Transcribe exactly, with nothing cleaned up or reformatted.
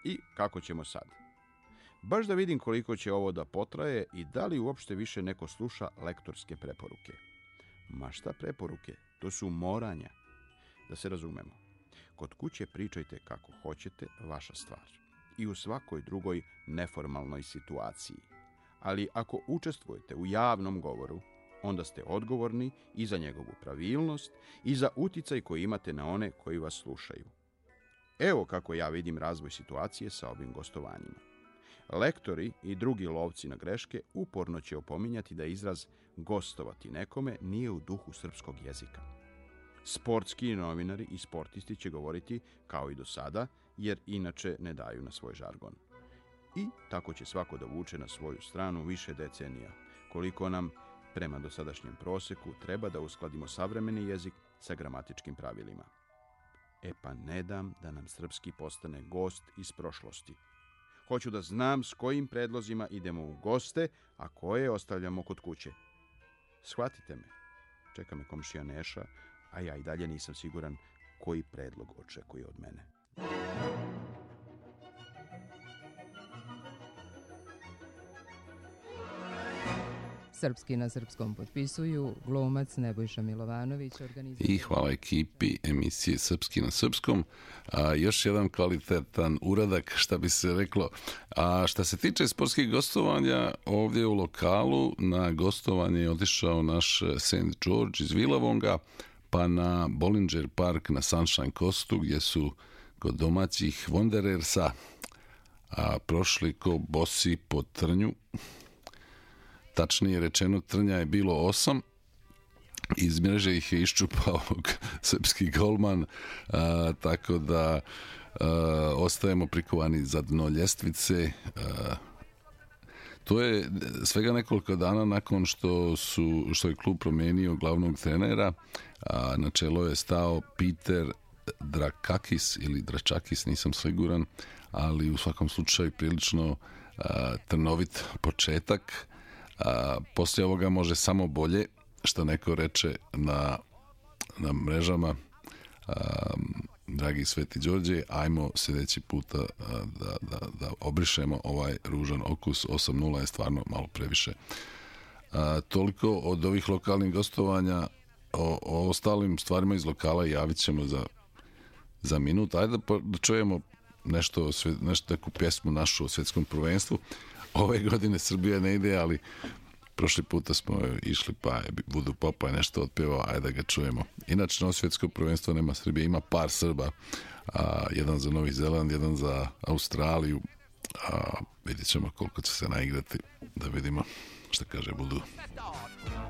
I kako ćemo sad? Baš da vidim koliko će ovo da potraje i da li uopšte više neko sluša lektorske preporuke. Ma šta preporuke? To su moranja. Da se razumemo. Kod kuće pričajte kako hoćete, vaša stvar. I u svakoj drugoj neformalnoj situaciji. Ali ako učestvujete u javnom govoru, onda ste odgovorni i za njegovu pravilnost i za uticaj koji imate na one koji vas slušaju. Evo kako ja vidim razvoj situacije sa ovim gostovanjima. Lektori i drugi lovci na greške uporno će opominjati da izraz gostovati nekome nije u duhu srpskog jezika. Sportski novinari i sportisti će govoriti kao i do sada, jer inače ne daju na svoj žargon. I tako će svako da vuče na svoju stranu više decenija, koliko nam, prema dosadašnjem proseku, treba da uskladimo savremeni jezik sa gramatičkim pravilima. E pa ne dam da nam srpski postane gost iz prošlosti. Hoću da znam s kojim predlozima idemo u goste, a koje ostavljamo kod kuće. Shvatite me. Čeka me komšija Neša, a ja i dalje nisam siguran koji predlog očekuje od mene. Srpski na srpskom potpisuju glumac Nebojša Milovanović. I hvala ekipi emisije Srpski na srpskom. A, još jedan kvalitetan uradak, šta bi se reklo. A šta se tiče sportskih gostovanja, ovdje u lokalu na gostovanje je otišao naš Saint George iz Villavonga, pa na Bollinger Park na Sunshine Coastu, gdje su kod domaćih Wanderersa a, prošli ko bosi po trnju. Tačnije rečeno, trnja je bilo osam, iz mreže ih je iščupao srpski golman, a, tako da a, ostajemo prikovani za dno ljestvice. A, to je svega nekoliko dana nakon što, su, što je klub promijenio glavnog trenera, a na čelo je stao Peter Drakakis ili Dračakis, nisam siguran, ali u svakom slučaju prilično a, trnovit početak. A, poslije ovoga može samo bolje, što neko reče na, na mrežama. A, dragi Sveti Đorđe, ajmo sljedeći puta a, da, da, da obrišemo ovaj ružan okus. Osam nula je stvarno malo previše. A, toliko od ovih lokalnih gostovanja. O, o ostalim stvarima iz lokala javit ćemo za, za minut. Ajde da, da čujemo nešto, nešto, neku pjesmu našu o svjetskom prvenstvu. Ove godine Srbija ne ide, ali prošli puta smo išli, pa je Vudu Popa je nešto otpevao, ajde da ga čujemo. Inače, na svjetsko prvenstvo nema Srbije, ima par Srba, a, jedan za Novi Zeland, jedan za Australiju, a vidjet ćemo koliko će se naigrati, da vidimo šta kaže Vudu.